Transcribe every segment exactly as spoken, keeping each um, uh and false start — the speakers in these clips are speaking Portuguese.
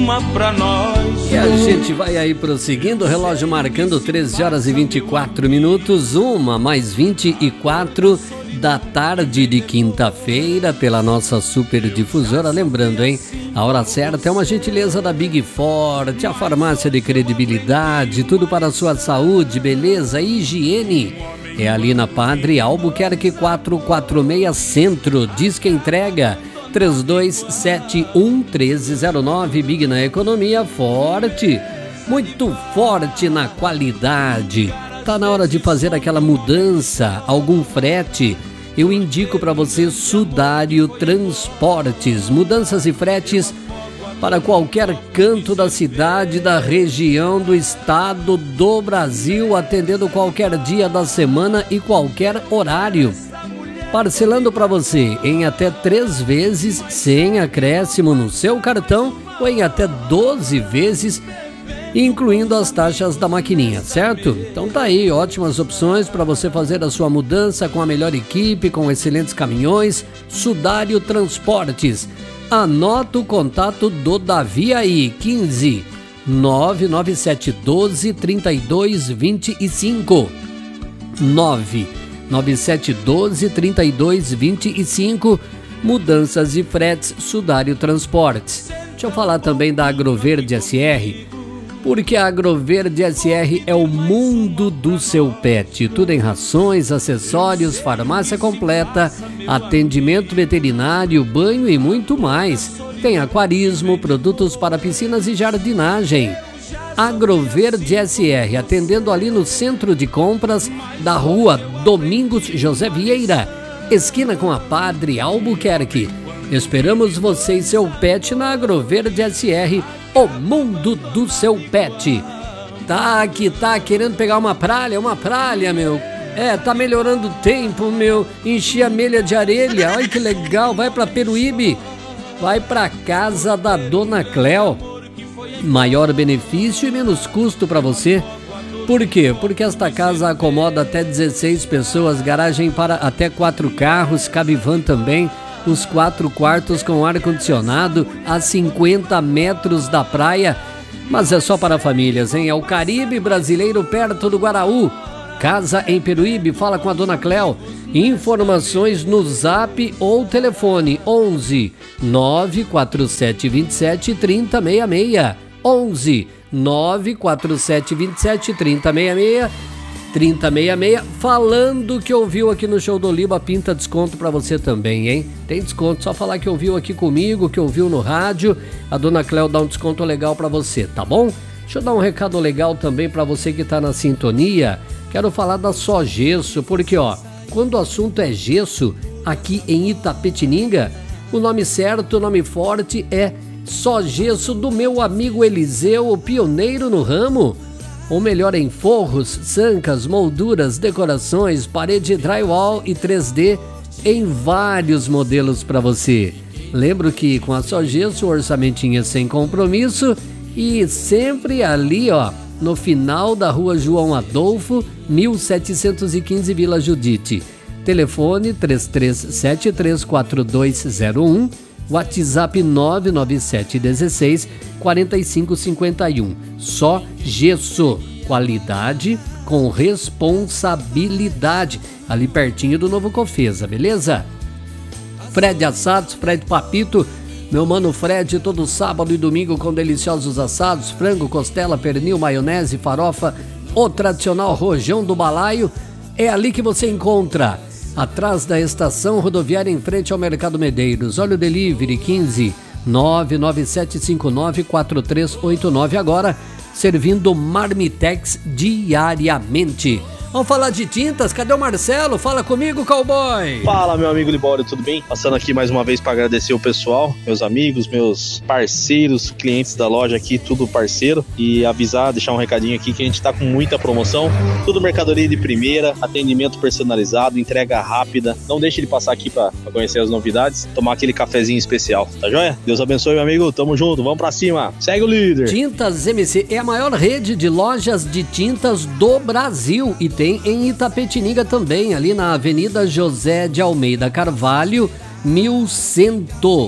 uma pra nós. E a gente vai aí prosseguindo, o relógio marcando treze horas e vinte e quatro minutos, uma mais vinte e quatro da tarde de quinta-feira, pela nossa super difusora. Lembrando, hein, a hora certa é uma gentileza da Big Forte, a farmácia de credibilidade, tudo para a sua saúde, beleza e higiene. É ali na Padre Albuquerque quatrocentos e quarenta e seis Centro. Diz que entrega três dois sete um um três zero nove. Big na economia, forte, muito forte na qualidade. Tá na hora de fazer aquela mudança, algum frete? Eu indico para você Sudário Transportes. Mudanças e fretes para qualquer canto da cidade, da região, do estado, do Brasil, atendendo qualquer dia da semana e qualquer horário. Parcelando para você em até três vezes sem acréscimo no seu cartão ou em até doze vezes, incluindo as taxas da maquininha, certo? Então tá aí, ótimas opções para você fazer a sua mudança com a melhor equipe, com excelentes caminhões. Sudário Transportes. Anota o contato do Davi aí, quinze nove nove sete um dois trinta e dois vinte e cinco. nove nove sete um dois trinta e dois vinte e cinco. Mudanças e fretes, Sudário Transportes. Deixa eu falar também da Agroverde S R, porque a Agroverde S R é o mundo do seu pet. Tudo em rações, acessórios, farmácia completa, atendimento veterinário, banho e muito mais. Tem aquarismo, produtos para piscinas e jardinagem. Agroverde S R, atendendo ali no centro de compras da rua Domingos José Vieira, esquina com a Padre Albuquerque. Esperamos você e seu pet na Agroverde S R, o mundo do seu pet. Tá que tá querendo pegar uma pralha, uma pralha, meu. É, tá melhorando o tempo, meu. Enchi a melha de areia, olha que legal. Vai pra Peruíbe, vai pra casa da Dona Cléo. Maior benefício e menos custo para você. Por quê? Porque esta casa acomoda até dezesseis pessoas, garagem para até quatro carros, cabe van também, os quatro quartos com ar-condicionado a cinquenta metros da praia. Mas é só para famílias, hein? É o Caribe brasileiro perto do Guaraú. Casa em Peruíbe, fala com a Dona Cléo. Informações no zap ou telefone onze nove quatro sete dois sete três zero seis seis. onze nove quatro sete dois sete três zero seis seis. trinta e sessenta e seis, falando que ouviu aqui no Show do Oliva, pinta desconto pra você também, hein? Tem desconto, só falar que ouviu aqui comigo, que ouviu no rádio, a Dona Cléo dá um desconto legal pra você, tá bom? Deixa eu dar um recado legal também pra você que tá na sintonia. Quero falar da Só Gesso, porque ó, quando o assunto é gesso, aqui em Itapetininga, o nome certo, o nome forte é Só Gesso do meu amigo Eliseu, o pioneiro no ramo. Ou melhor, em forros, sancas, molduras, decorações, parede drywall e três D em vários modelos para você. Lembro que com a Só Gesso o orçamentinho é sem compromisso e sempre ali, ó, no final da rua João Adolfo, mil setecentos e quinze, Vila Judite. Telefone três três sete três quatro dois zero um, WhatsApp nove nove sete um seis quatro cinco cinco um. Só Gesso, qualidade com responsabilidade, ali pertinho do Novo Cofesa, beleza? Fred Assados, Fred Papito, meu mano Fred, todo sábado e domingo com deliciosos assados, frango, costela, pernil, maionese, farofa, o tradicional rojão do balaio. É ali que você encontra, atrás da estação rodoviária em frente ao Mercado Medeiros. Olha o delivery, quinze nove nove sete cinco nove quatro três oito nove, agora servindo Marmitex diariamente. Vamos falar de tintas, cadê o Marcelo? Fala comigo, cowboy! Fala, meu amigo Libório, tudo bem? Passando aqui mais uma vez para agradecer o pessoal, meus amigos, meus parceiros, clientes da loja aqui, tudo parceiro. E avisar, deixar um recadinho aqui que a gente tá com muita promoção. Tudo mercadoria de primeira, atendimento personalizado, entrega rápida. Não deixe de passar aqui para conhecer as novidades, tomar aquele cafezinho especial, tá joia? Deus abençoe, meu amigo, tamo junto, vamos pra cima. Segue o líder! Tintas M C é a maior rede de lojas de tintas do Brasil e tem Tem em Itapetininga também, ali na Avenida José de Almeida Carvalho, mil cem.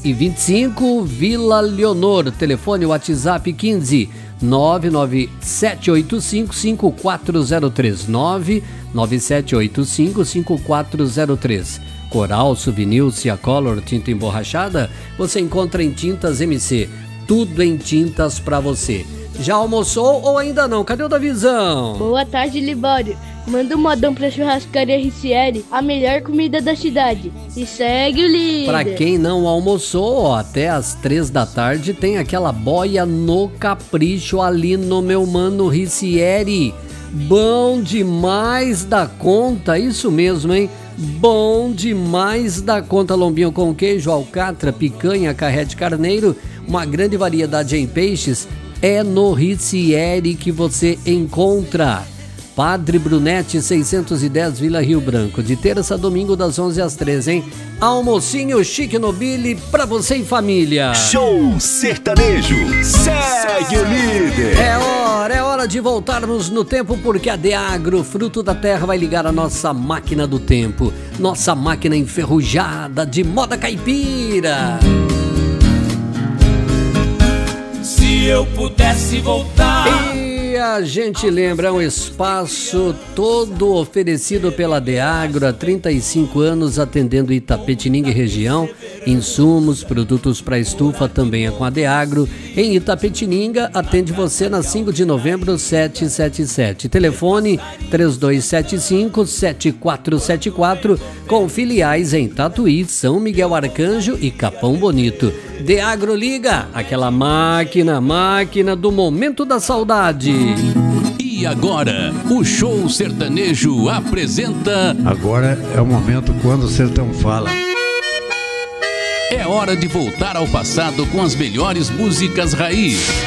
e vinte e cinco, Vila Leonor. Telefone WhatsApp quinze nove nove sete oito cinco cinco quatro zero três, nove nove sete oito cinco cinco quatro zero três. Coral, Souvenir, Ciacolor, tinta emborrachada, você encontra em Tintas M C. Tudo em tintas pra você. Já almoçou ou ainda não? Cadê o Davizão? Boa tarde, Libório. Manda um modão pra churrascaria R C L, a melhor comida da cidade. E segue o líder. Pra quem não almoçou, ó, até às três da tarde tem aquela boia no capricho ali no meu mano Ricieri. Bom demais da conta, isso mesmo, hein? Bom demais da conta. Lombinho com queijo, alcatra, picanha, carrete carneiro, uma grande variedade em peixes. É no Ricieri que você encontra. Padre Brunetti, seiscentos e dez, Vila Rio Branco. De terça a domingo, das onze às treze, hein? Almocinho chique nobile pra você e família. Show sertanejo, segue o líder. É hora, é hora de voltarmos no tempo, porque a Deagro, fruto da terra, vai ligar a nossa máquina do tempo. Nossa máquina enferrujada de moda caipira. Se eu pudesse voltar. E a gente lembra, é um espaço todo oferecido pela Deagro há trinta e cinco anos, atendendo Itapetininga e região. Insumos, produtos para estufa também é com a Deagro. Em Itapetininga, atende você na cinco de novembro, setecentos e setenta e sete. Telefone três dois sete cinco sete quatro sete quatro, com filiais em Tatuí, São Miguel Arcanjo e Capão Bonito. Deagro liga, aquela máquina, máquina do momento da saudade. E agora, o Show Sertanejo apresenta... Agora é o momento quando o sertão fala. É hora de voltar ao passado com as melhores músicas raiz.